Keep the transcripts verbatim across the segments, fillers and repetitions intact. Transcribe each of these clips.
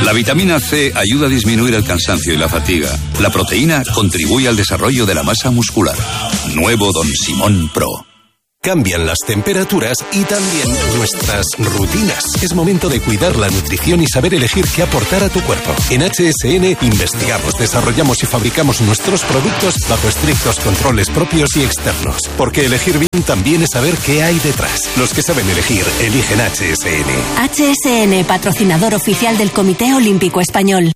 La vitamina C ayuda a disminuir el cansancio y la fatiga. La proteína contribuye al desarrollo de la masa muscular. Nuevo Don Simón Pro. Cambian las temperaturas y también nuestras rutinas. Es momento de cuidar la nutrición y saber elegir qué aportar a tu cuerpo. En H S N investigamos, desarrollamos y fabricamos nuestros productos bajo estrictos controles propios y externos. Porque elegir bien también es saber qué hay detrás. Los que saben elegir, eligen H S N. H S N, patrocinador oficial del Comité Olímpico Español.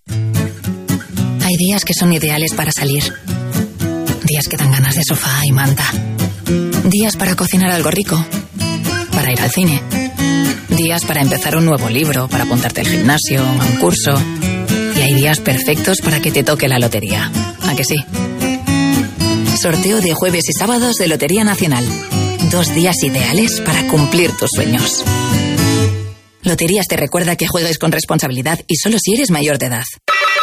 Hay días que son ideales para salir. Días que dan ganas de sofá y manta. Días para cocinar algo rico, para ir al cine. Días para empezar un nuevo libro, para apuntarte al gimnasio, a un curso. Y hay días perfectos para que te toque la lotería. ¿A que sí? Sorteo de jueves y sábados de Lotería Nacional. Dos días ideales para cumplir tus sueños. Loterías te recuerda que juegues con responsabilidad y solo si eres mayor de edad.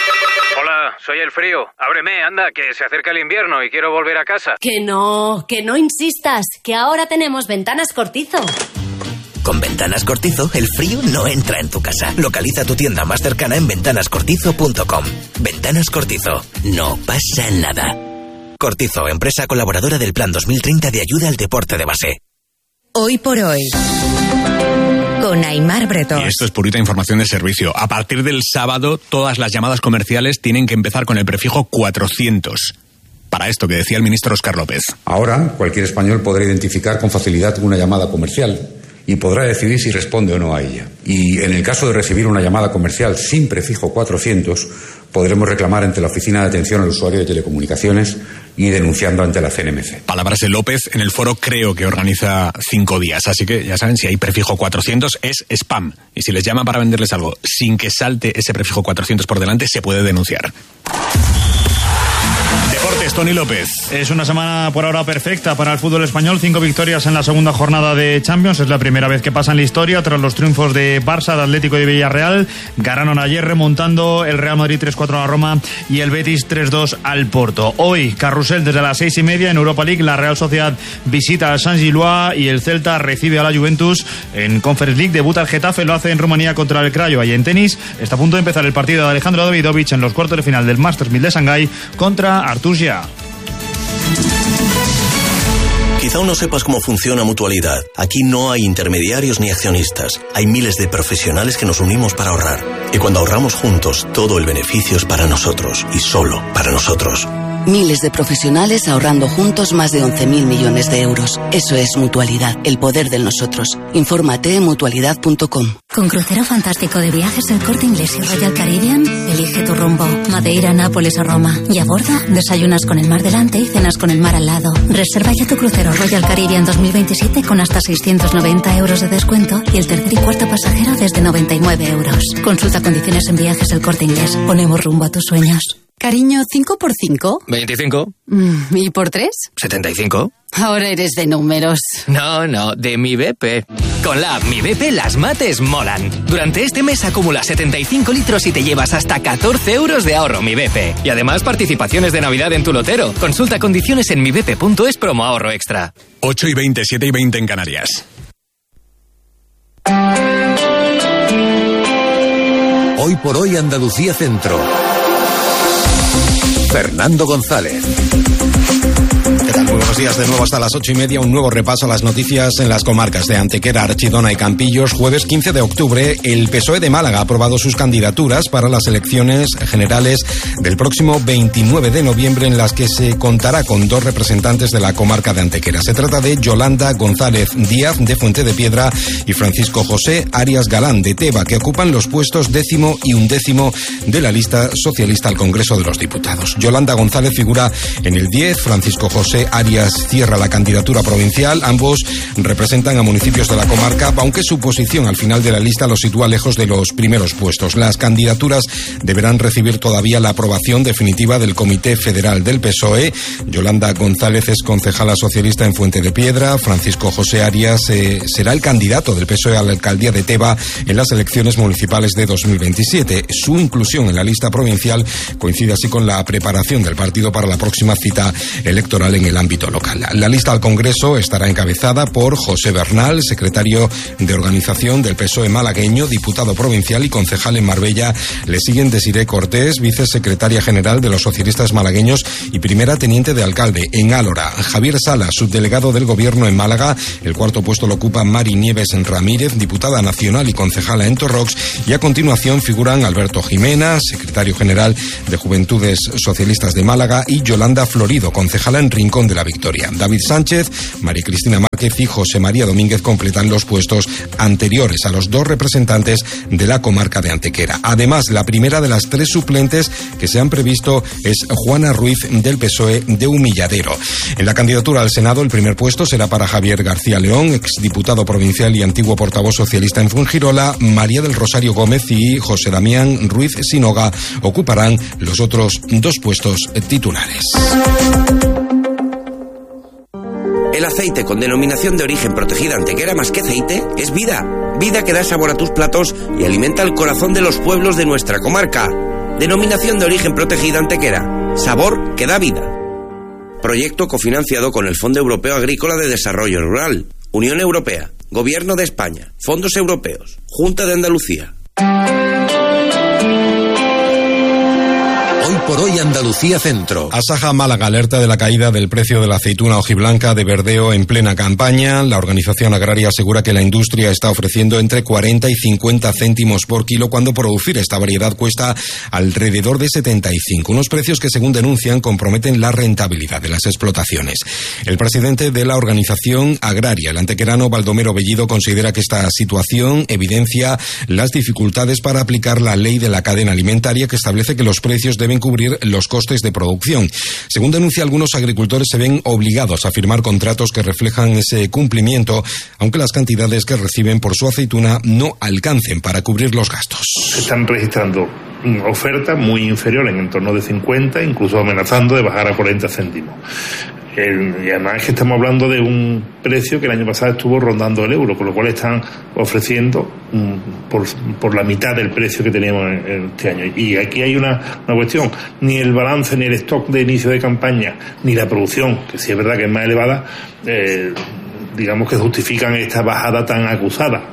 Soy el frío. Ábreme, anda, que se acerca el invierno y quiero volver a casa. Que no, que no insistas, que ahora tenemos Ventanas Cortizo. Con Ventanas Cortizo, el frío no entra en tu casa. Localiza tu tienda más cercana en ventanas cortizo punto com. Ventanas Cortizo. No pasa nada. Cortizo, empresa colaboradora del Plan dos mil treinta de ayuda al deporte de base. Hoy por hoy, con Aimar Bretón. Y esto es purita información de servicio. A partir del sábado, todas las llamadas comerciales tienen que empezar con el prefijo cuatrocientos. Para esto que decía el ministro Óscar López. Ahora, cualquier español podrá identificar con facilidad una llamada comercial y podrá decidir si responde o no a ella. Y en el caso de recibir una llamada comercial sin prefijo cuatrocientos, podremos reclamar ante la Oficina de Atención al Usuario de Telecomunicaciones y denunciando ante la C N M C. Palabras de López en el foro Creo, que organiza cinco días. Así que ya saben, si hay prefijo cuatrocientos es spam. Y si les llaman para venderles algo sin que salte ese prefijo cuatrocientos por delante, se puede denunciar. Deportes, Tony López. Es una semana por ahora perfecta para el fútbol español. Cinco victorias en la segunda jornada de Champions. Es la primera vez que pasa en la historia tras los triunfos de Barça, de Atlético y de Villarreal. Ganaron ayer remontando el Real Madrid tres cuatro a la Roma y el Betis tres dos al Porto. Hoy, carrusel desde las seis y media en Europa League. La Real Sociedad visita al Saint-Gilloise y el Celta recibe a la Juventus. En Conference League debuta el Getafe, lo hace en Rumanía contra el Craiova. Y en tenis está a punto de empezar el partido de Alejandro Davidovich en los cuartos de final del Masters mil de Shanghái contra Artur Gia. Quizá aún no sepas cómo funciona Mutualidad. Aquí no hay intermediarios ni accionistas. Hay miles de profesionales que nos unimos para ahorrar. Y cuando ahorramos juntos, todo el beneficio es para nosotros y solo para nosotros. Miles de profesionales ahorrando juntos más de once mil millones de euros. Eso es Mutualidad, el poder del nosotros. Infórmate en mutualidad punto com. Con crucero fantástico de viajes El Corte Inglés y Royal Caribbean, elige tu rumbo. Madeira, Nápoles o Roma. Y a bordo, desayunas con el mar delante y cenas con el mar al lado. Reserva ya tu crucero Royal Caribbean dos mil veintisiete con hasta seiscientos noventa euros de descuento y el tercer y cuarto pasajero desde noventa y nueve euros. Consulta condiciones en Viajes El Corte Inglés. Ponemos rumbo a tus sueños. Cariño, ¿cinco por cinco? veinticinco. Mm, ¿Y por tres? setenta y cinco. Ahora eres de números. No, no, de Mi B P. Con la app Mi B P las mates molan. Durante este mes acumula setenta y cinco litros y te llevas hasta catorce euros de ahorro Mi B P. Y además participaciones de Navidad en tu lotero. Consulta condiciones en mi b p punto es promo ahorro extra. ocho y veinte, siete y veinte en Canarias. Hoy por hoy Andalucía Centro. Fernando González. ¿Qué tal? Muy buenos días de nuevo hasta las ocho y media. Un nuevo repaso a las noticias en las comarcas de Antequera, Archidona y Campillos. Jueves quince de octubre, el P S O E de Málaga ha aprobado sus candidaturas para las elecciones generales del próximo veintinueve de noviembre, en las que se contará con dos representantes de la comarca de Antequera. Se trata de Yolanda González Díaz, de Fuente de Piedra, y Francisco José Arias Galán, de Teba, que ocupan los puestos décimo y undécimo de la lista socialista al Congreso de los Diputados. Yolanda González figura en el diez, Francisco José Arias cierra la candidatura provincial. Ambos representan a municipios de la comarca, aunque su posición al final de la lista los sitúa lejos de los primeros puestos. Las candidaturas deberán recibir todavía la aprobación definitiva del Comité Federal del P S O E. Yolanda González es concejala socialista en Fuente de Piedra. Francisco José Arias eh, será el candidato del P S O E a la alcaldía de Teba en las elecciones municipales de dos mil veintisiete. Su inclusión en la lista provincial coincide así con la preparación del partido para la próxima cita electoral en el ámbito Parlamento local. La lista al Congreso estará encabezada por José Bernal, secretario de organización del P S O E malagueño, diputado provincial y concejal en Marbella. Le siguen Desiré Cortés, vicesecretaria general de los socialistas malagueños y primera teniente de alcalde. En Álora, Javier Sala, subdelegado del Gobierno en Málaga. El cuarto puesto lo ocupa Mari Nieves Ramírez, diputada nacional y concejala en Torrox. Y a continuación figuran Alberto Jimena, secretario general de Juventudes Socialistas de Málaga, y Yolanda Florido, concejala en Rincón de la Victoria. David Sánchez, María Cristina Márquez y José María Domínguez completan los puestos anteriores a los dos representantes de la comarca de Antequera. Además, la primera de las tres suplentes que se han previsto es Juana Ruiz del P S O E de Humilladero. En la candidatura al Senado, el primer puesto será para Javier García León, exdiputado provincial y antiguo portavoz socialista en Fuengirola. María del Rosario Gómez y José Damián Ruiz Sinoga ocuparán los otros dos puestos titulares. El aceite con denominación de origen protegida Antequera más que aceite es vida. Vida que da sabor a tus platos y alimenta el corazón de los pueblos de nuestra comarca. Denominación de origen protegida Antequera. Sabor que da vida. Proyecto cofinanciado con el Fondo Europeo Agrícola de Desarrollo Rural, Unión Europea, Gobierno de España, Fondos Europeos, Junta de Andalucía. Hoy por hoy Andalucía Centro. Asaja Málaga alerta de la caída del precio de la aceituna hojiblanca de verdeo en plena campaña. La organización agraria asegura que la industria está ofreciendo entre cuarenta y cincuenta céntimos por kilo, cuando producir esta variedad cuesta alrededor de setenta y cinco. Unos precios que, según denuncian, comprometen la rentabilidad de las explotaciones. El presidente de la organización agraria, el antequerano Baldomero Bellido, considera que esta situación evidencia las dificultades para aplicar la ley de la cadena alimentaria, que establece que los precios deben cubrir los costes de producción. Según denuncia, algunos agricultores se ven obligados a firmar contratos que reflejan ese cumplimiento, aunque las cantidades que reciben por su aceituna no alcancen para cubrir los gastos. Se están registrando ofertas muy inferiores, en torno de cincuenta, incluso amenazando de bajar a cuarenta céntimos. El, y además es que estamos hablando de un precio que el año pasado estuvo rondando el euro, con lo cual están ofreciendo um, por, por la mitad del precio que teníamos en, en este año. Y aquí hay una, una cuestión: ni el balance, ni el stock de inicio de campaña, ni la producción, que sí es verdad que es más elevada, eh, digamos que justifican esta bajada tan acusada.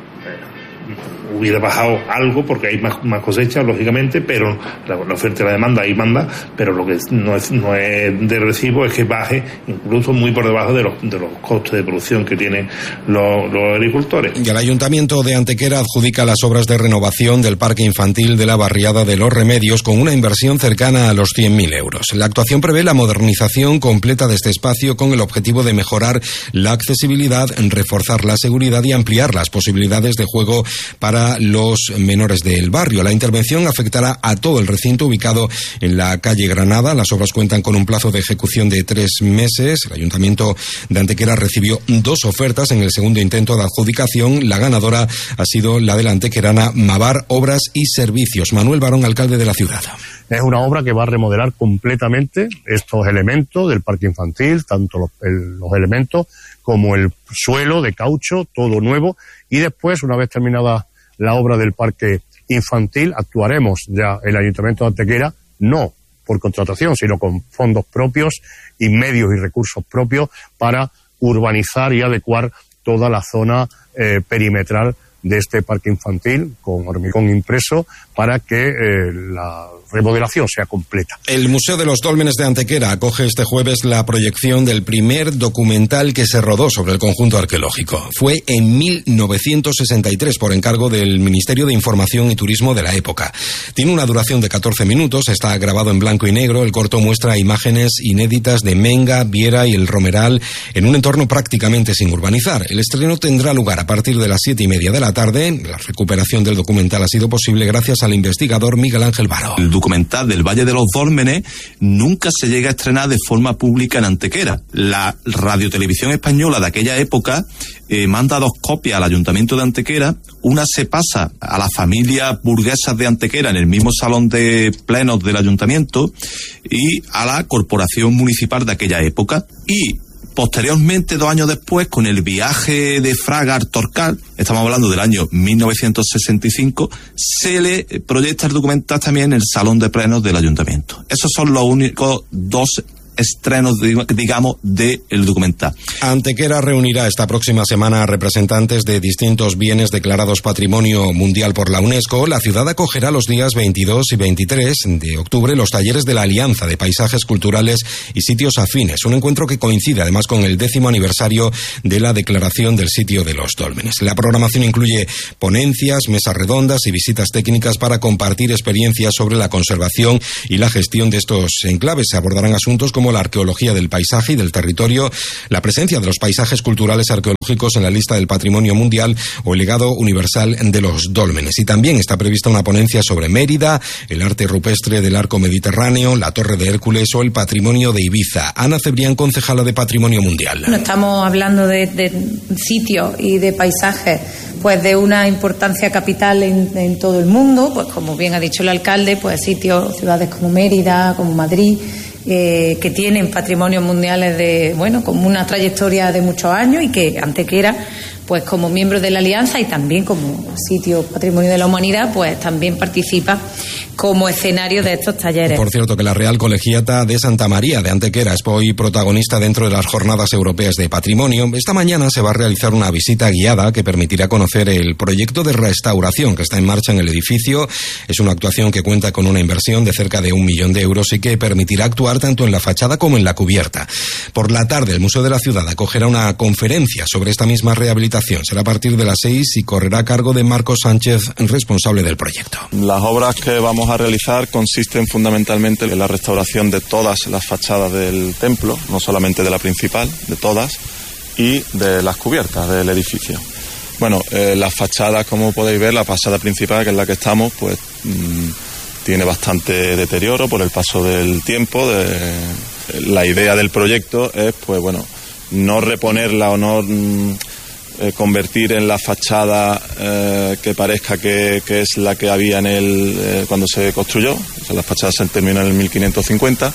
Hubiera bajado algo porque hay más, más cosechas, lógicamente, pero la, la oferta y la demanda, ahí manda, pero lo que no es, no es de recibo es que baje incluso muy por debajo de los, de los costes de producción que tienen los, los agricultores. Y el Ayuntamiento de Antequera adjudica las obras de renovación del parque infantil de la barriada de Los Remedios con una inversión cercana a los cien mil euros. La actuación prevé la modernización completa de este espacio con el objetivo de mejorar la accesibilidad, reforzar la seguridad y ampliar las posibilidades de juego para los menores del barrio. La intervención afectará a todo el recinto ubicado en la calle Granada. Las obras cuentan con un plazo de ejecución de tres meses. El Ayuntamiento de Antequera recibió dos ofertas en el segundo intento de adjudicación. La ganadora ha sido la de la antequerana Mavar Obras y Servicios. Manuel Barón, alcalde de la ciudad. Es una obra que va a remodelar completamente estos elementos del parque infantil, tanto los, el, los elementos como el suelo de caucho, todo nuevo. Y después, una vez terminada la obra del parque infantil, actuaremos ya el Ayuntamiento de Antequera, no por contratación, sino con fondos propios y medios y recursos propios para urbanizar y adecuar toda la zona eh, perimetral de este parque infantil con hormigón impreso para que eh, la remodelación sea completa. El Museo de los Dólmenes de Antequera acoge este jueves la proyección del primer documental que se rodó sobre el conjunto arqueológico. Fue en mil novecientos sesenta y tres por encargo del Ministerio de Información y Turismo de la época. Tiene una duración de catorce minutos, está grabado en blanco y negro. El corto muestra imágenes inéditas de Menga, Viera y el Romeral en un entorno prácticamente sin urbanizar. El estreno tendrá lugar a partir de las siete y media de la tarde. La recuperación del documental ha sido posible gracias al investigador Miguel Ángel Varo. El documental del Valle de los Dólmenes nunca se llega a estrenar de forma pública en Antequera. La radiotelevisión española de aquella época eh, manda dos copias al Ayuntamiento de Antequera. Una se pasa a las familias burguesas de Antequera en el mismo salón de plenos del Ayuntamiento y a la Corporación Municipal de aquella época. Y posteriormente, dos años después, con el viaje de Fraga a Torcal, estamos hablando del año mil novecientos sesenta y cinco, se le proyecta el documental también en el Salón de Plenos del Ayuntamiento. Esos son los únicos dos estrenos, digamos, del documental. Antequera reunirá esta próxima semana a representantes de distintos bienes declarados Patrimonio Mundial por la UNESCO. La ciudad acogerá los días veintidós y veintitrés de octubre los talleres de la Alianza de Paisajes Culturales y Sitios Afines, un encuentro que coincide además con el décimo aniversario de la declaración del sitio de los Dólmenes. La programación incluye ponencias, mesas redondas y visitas técnicas para compartir experiencias sobre la conservación y la gestión de estos enclaves. Se abordarán asuntos como la arqueología del paisaje y del territorio, la presencia de los paisajes culturales arqueológicos en la lista del Patrimonio Mundial o el legado universal de los Dólmenes. Y también está prevista una ponencia sobre Mérida, el arte rupestre del arco mediterráneo, la Torre de Hércules o el patrimonio de Ibiza. Ana Cebrián, concejala de Patrimonio Mundial. No estamos hablando de, de sitios y de paisajes pues de una importancia capital en, en todo el mundo, pues como bien ha dicho el alcalde, pues sitios, ciudades como Mérida, como Madrid, eh, que tienen patrimonios mundiales de, bueno, como una trayectoria de muchos años y que Antequera, pues como miembro de la Alianza y también como sitio Patrimonio de la Humanidad, pues también participa como escenario de estos talleres. Por cierto, que la Real Colegiata de Santa María de Antequera es hoy protagonista dentro de las Jornadas Europeas de Patrimonio. Esta mañana se va a realizar una visita guiada que permitirá conocer el proyecto de restauración que está en marcha en el edificio. Es una actuación que cuenta con una inversión de cerca de un millón de euros y que permitirá actuar tanto en la fachada como en la cubierta. Por la tarde, el Museo de la Ciudad acogerá una conferencia sobre esta misma rehabilitación. Será a partir de las seis y correrá a cargo de Marcos Sánchez, responsable del proyecto. Las obras que vamos a realizar consisten fundamentalmente en la restauración de todas las fachadas del templo, no solamente de la principal, de todas, y de las cubiertas del edificio. Bueno, eh, las fachadas, como podéis ver, la fachada principal, que es la que estamos, pues mmm, tiene bastante deterioro por el paso del tiempo. De, la idea del proyecto es, pues bueno, no reponerla o no mmm, eh, convertir en la fachada eh, que parezca que, que es la que había en el eh, cuando se construyó. O sea, las fachadas se terminó en el mil quinientos cincuenta.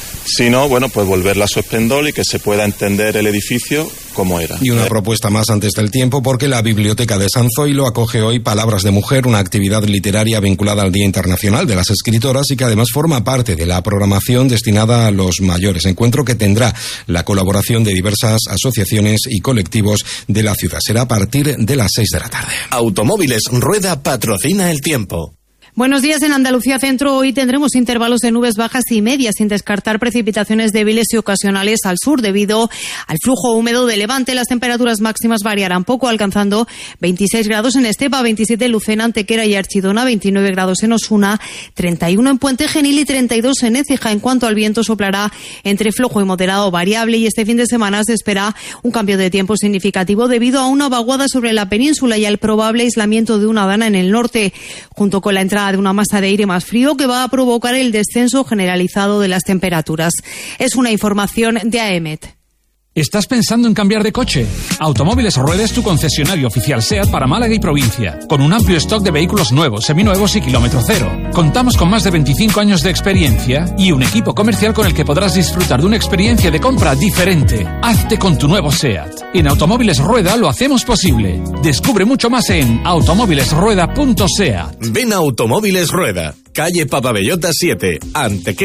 Sino, bueno, pues volverla a su esplendor y que se pueda entender el edificio como era. Y una eh. propuesta más antes del tiempo, porque la Biblioteca de San Zoilo acoge hoy Palabras de Mujer, una actividad literaria vinculada al Día Internacional de las Escritoras y que además forma parte de la programación destinada a los mayores. Encuentro que tendrá la colaboración de diversas asociaciones y colectivos de la ciudad. Será a partir de las seis de la tarde. Automóviles Rueda patrocina el tiempo. Buenos días. En Andalucía Centro hoy tendremos intervalos de nubes bajas y medias, sin descartar precipitaciones débiles y ocasionales al sur debido al flujo húmedo de levante. Las temperaturas máximas variarán poco, alcanzando veintiséis grados en Estepa, veintisiete en Lucena, Antequera y Archidona, veintinueve grados en Osuna, treinta y uno en Puente Genil y treinta y dos en Écija. En cuanto al viento, soplará entre flojo y moderado variable y este fin de semana se espera un cambio de tiempo significativo debido a una vaguada sobre la península y al probable aislamiento de una dana en el norte, junto con la entrada de una masa de aire más frío que va a provocar el descenso generalizado de las temperaturas. Es una información de A E M E T. ¿Estás pensando en cambiar de coche? Automóviles Rueda es tu concesionario oficial SEAT para Málaga y provincia, con un amplio stock de vehículos nuevos, seminuevos y kilómetro cero. Contamos con más de veinticinco años de experiencia y un equipo comercial con el que podrás disfrutar de una experiencia de compra diferente. Hazte con tu nuevo SEAT. En Automóviles Rueda lo hacemos posible. Descubre mucho más en automóviles rueda punto seat. Ven a Automóviles Rueda, calle Papabellota siete, Antequera.